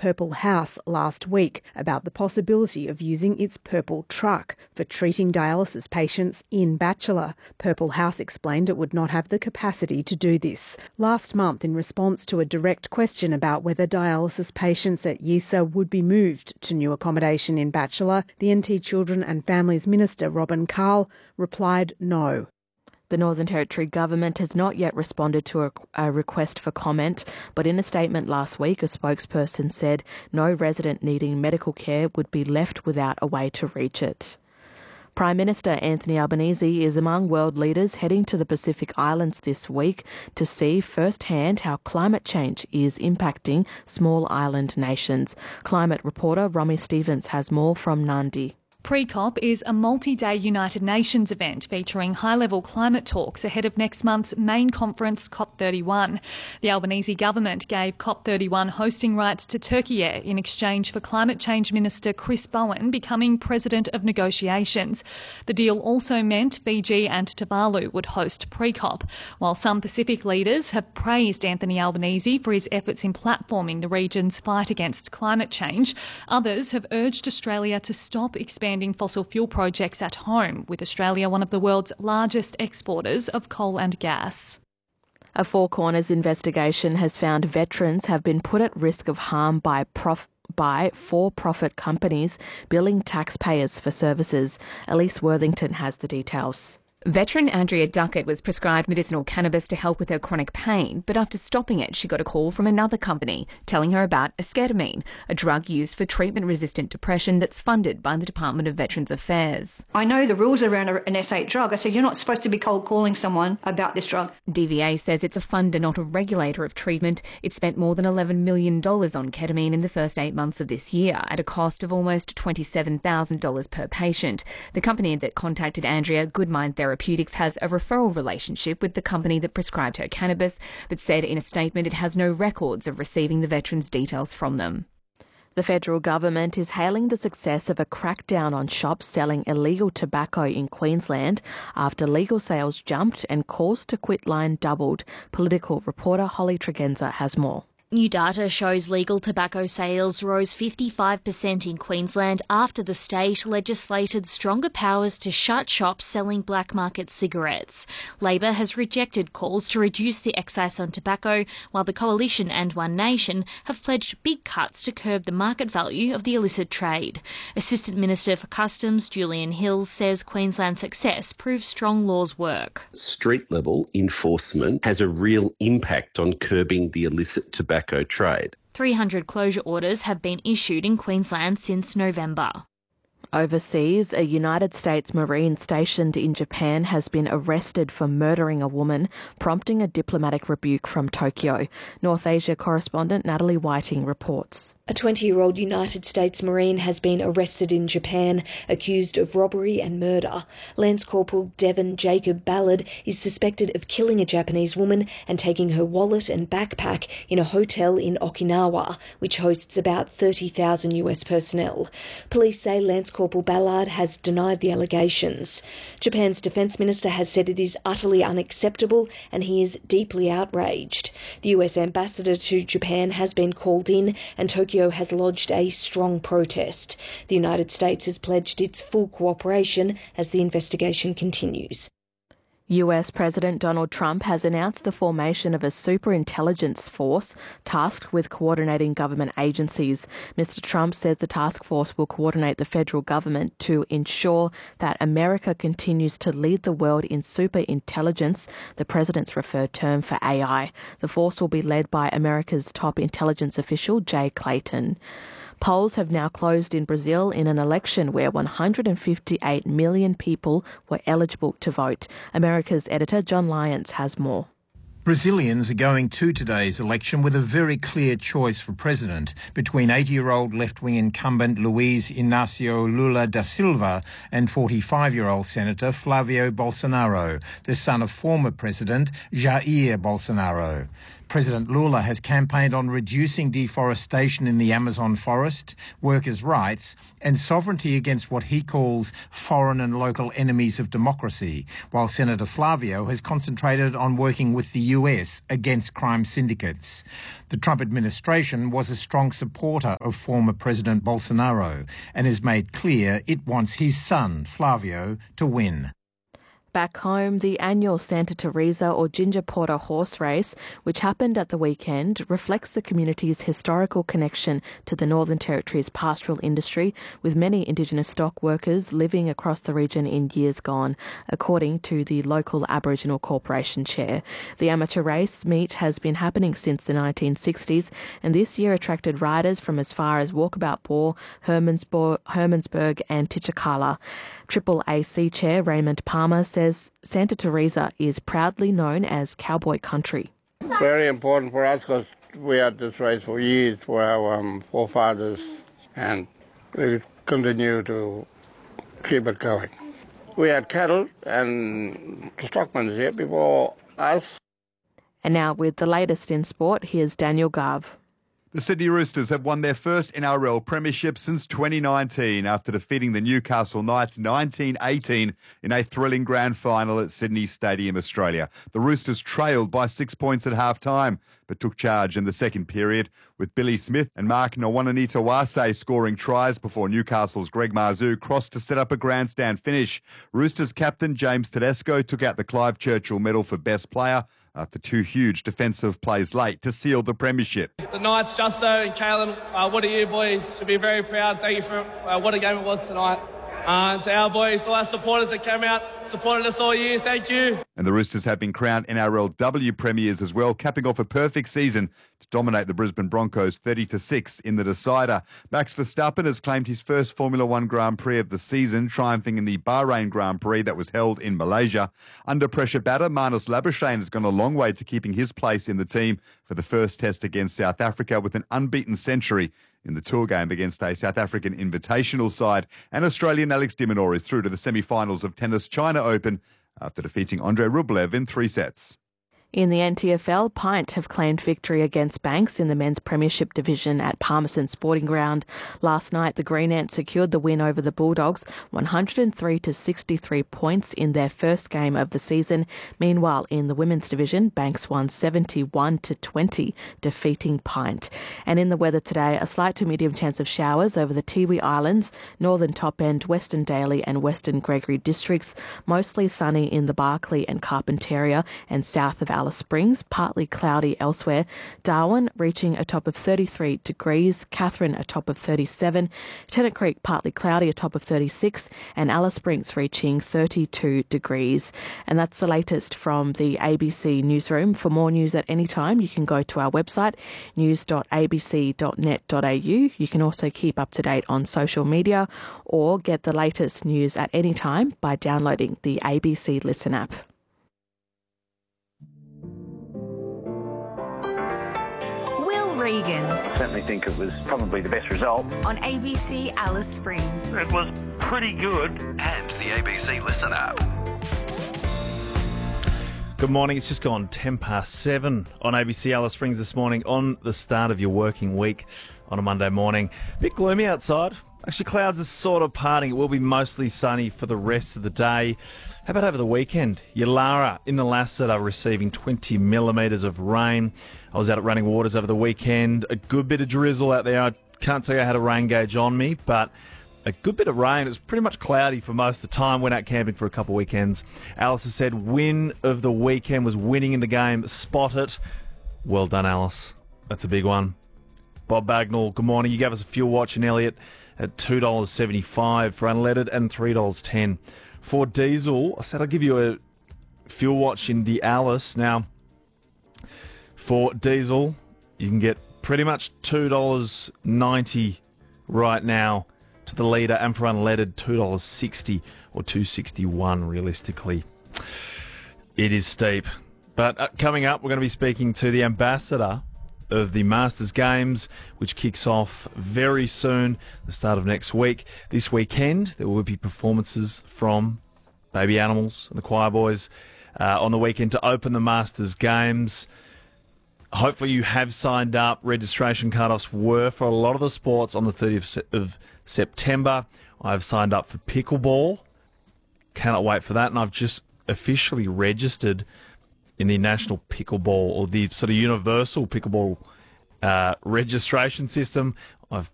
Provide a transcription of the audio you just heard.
Purple House last week about the possibility of using its purple truck for treating dialysis patients in Batchelor. Purple House explained it would not have the capacity to do this. Last month, in response to a direct question about whether dialysis patients at Yisa would be moved to new accommodation in Batchelor, the NT Children and Families Minister Robin Carl replied no. The Northern Territory government has not yet responded to a request for comment, but in a statement last week, a spokesperson said no resident needing medical care would be left without a way to reach it. Prime Minister Anthony Albanese is among world leaders heading to the Pacific Islands this week to see firsthand how climate change is impacting small island nations. Climate reporter Romy Stevens has more from Nadi. Pre-COP is a multi-day United Nations event featuring high-level climate talks ahead of next month's main conference, COP31. The Albanese government gave COP31 hosting rights to Turkey Air in exchange for Climate Change Minister Chris Bowen becoming president of negotiations. The deal also meant Fiji and Tuvalu would host pre-COP, while some Pacific leaders have praised Anthony Albanese for his efforts in platforming the region's fight against climate change. Others have urged Australia to stop expanding fossil fuel projects at home, with Australia one of the world's largest exporters of coal and gas. A Four Corners investigation has found veterans have been put at risk of harm by for-profit companies billing taxpayers for services. Elise Worthington has the details. Veteran Andrea Duckett was prescribed medicinal cannabis to help with her chronic pain, but after stopping it, she got a call from another company telling her about esketamine, a drug used for treatment-resistant depression that's funded by the Department of Veterans Affairs. I know the rules around an S8 drug. I said, you're not supposed to be cold calling someone about this drug. DVA says it's a funder, not a regulator of treatment. It spent more than $11 million on ketamine in the first 8 months of this year, at a cost of almost $27,000 per patient. The company that contacted Andrea, Goodmind Therapeutics, has a referral relationship with the company that prescribed her cannabis, but said in a statement it has no records of receiving the veterans' details from them. The federal government is hailing the success of a crackdown on shops selling illegal tobacco in Queensland after legal sales jumped and calls to quit line doubled. Political reporter Holly Tregenza has more. New data shows legal tobacco sales rose 55% in Queensland after the state legislated stronger powers to shut shops selling black market cigarettes. Labor has rejected calls to reduce the excise on tobacco, while the Coalition and One Nation have pledged big cuts to curb the market value of the illicit trade. Assistant Minister for Customs Julian Hills says Queensland's success proves strong laws work. Street-level enforcement has a real impact on curbing the illicit tobacco trade. 300 closure orders have been issued in Queensland since November. Overseas, a United States Marine stationed in Japan has been arrested for murdering a woman, prompting a diplomatic rebuke from Tokyo. North Asia correspondent Natalie Whiting reports. A 20-year-old United States Marine has been arrested in Japan, accused of robbery and murder. Lance Corporal Devon Jacob Ballard is suspected of killing a Japanese woman and taking her wallet and backpack in a hotel in Okinawa, which hosts about 30,000 US personnel. Police say Lance Corporal Ballard has denied the allegations. Japan's defence minister has said it is utterly unacceptable and he is deeply outraged. The US ambassador to Japan has been called in and Tokyo has lodged a strong protest. The United States has pledged its full cooperation as the investigation continues. US President Donald Trump has announced the formation of a superintelligence force tasked with coordinating government agencies. Mr. Trump says the task force will coordinate the federal government to ensure that America continues to lead the world in superintelligence, the president's preferred term for AI. The force will be led by America's top intelligence official, Jay Clayton. Polls have now closed in Brazil in an election where 158 million people were eligible to vote. America's editor John Lyons has more. Brazilians are going to today's election with a very clear choice for president between 80-year-old left-wing incumbent Luiz Inácio Lula da Silva and 45-year-old Senator Flavio Bolsonaro, the son of former President Jair Bolsonaro. President Lula has campaigned on reducing deforestation in the Amazon forest, workers' rights and sovereignty against what he calls foreign and local enemies of democracy, while Senator Flavio has concentrated on working with the US against crime syndicates. The Trump administration was a strong supporter of former President Bolsonaro and has made clear it wants his son, Flavio, to win. Back home, the annual Santa Teresa or Ginger Porter horse race, which happened at the weekend, reflects the community's historical connection to the Northern Territory's pastoral industry, with many Indigenous stock workers living across the region in years gone, according to the local Aboriginal Corporation chair. The amateur race meet has been happening since the 1960s, and this year attracted riders from as far as Walkabout Bore, Hermannsburg and Tichakala. Triple AC Chair Raymond Palmer says Santa Teresa is proudly known as cowboy country. Very important for us because we had this race for years for our forefathers, and we continue to keep it going. We had cattle and stockmen here before us. And now with the latest in sport, here's Daniel Garve. The Sydney Roosters have won their first NRL premiership since 2019 after defeating the Newcastle Knights 19-18 in a thrilling grand final at Sydney Stadium, Australia. The Roosters trailed by 6 points at half-time, but took charge in the second period, with Billy Smith and Mark Nwawananitawase scoring tries before Newcastle's Greg Marzhew crossed to set up a grandstand finish. Roosters captain James Tedesco took out the Clive Churchill Medal for Best Player after two huge defensive plays late to seal the premiership. The Knights, Justo and Kalen, what are you boys? Should be very proud. Thank you for what a game it was tonight. And to our boys, the last supporters that came out, supported us all year, thank you. And the Roosters have been crowned NRLW premiers as well, capping off a perfect season to dominate the Brisbane Broncos 30-6 in the decider. Max Verstappen has claimed his first Formula One Grand Prix of the season, triumphing in the Bahrain Grand Prix that was held in Malaysia. Under pressure batter Marnus Labuschagne has gone a long way to keeping his place in the team for the first test against South Africa with an unbeaten century in the tour game against a South African invitational side. And Australian Alex de Minaur is through to the semi-finals of Tennis China Open after defeating Andrei Rublev in 3 sets. In the NTFL, Pint have claimed victory against Banks in the men's premiership division at Palmerston Sporting Ground. Last night, the Green Ants secured the win over the Bulldogs, 103-63 points in their first game of the season. Meanwhile, in the women's division, Banks won 71-20, defeating Pint. And in the weather today, a slight to medium chance of showers over the Tiwi Islands, Northern Top End, Western Daly and Western Gregory districts. Mostly sunny in the Barkly and Carpentaria and south of Alice Springs, partly cloudy elsewhere. Darwin reaching a top of 33 degrees, Katherine a top of 37, Tennant Creek partly cloudy, a top of 36, and Alice Springs reaching 32 degrees. And that's the latest from the ABC newsroom. For more news at any time, you can go to our website, news.abc.net.au. You can also keep up to date on social media or get the latest news at any time by downloading the ABC Listen app. Regan. I certainly think it was probably the best result. On ABC Alice Springs. It was pretty good. And the ABC Listen app. Good morning. It's just gone 7:10 on ABC Alice Springs this morning on the start of your working week on a Monday morning. A bit gloomy outside. Actually, clouds are sort of parting. It will be mostly sunny for the rest of the day. How about over the weekend? Yalara in the Lasset are receiving 20 millimetres of rain. I was out at Running Waters over the weekend. A good bit of drizzle out there. I can't say I had a rain gauge on me, but a good bit of rain. It was pretty much cloudy for most of the time. Went out camping for a couple of weekends. Alice has said win of the weekend was winning in the game. Spot it. Well done, Alice. That's a big one. Bob Bagnall, good morning. You gave us a fuel watch in Elliot at $2.75 for unleaded and $3.10 for diesel. I said I'll give you a fuel watch in the Alice. Now, for diesel, you can get pretty much $2.90 right now to the litre, and for unleaded, $2.60 or $2.61 realistically. It is steep. But coming up, we're going to be speaking to the ambassador of the Masters Games, which kicks off very soon, the start of next week. This weekend, there will be performances from Baby Animals and the Choir Boys on the weekend to open the Masters Games. hopefully you have signed up. Registration cut-offs were for a lot of the sports on the 30th of September. I've signed up for pickleball. Cannot wait for that. And I've just officially registered in the National Pickleball, or the sort of universal pickleball registration system.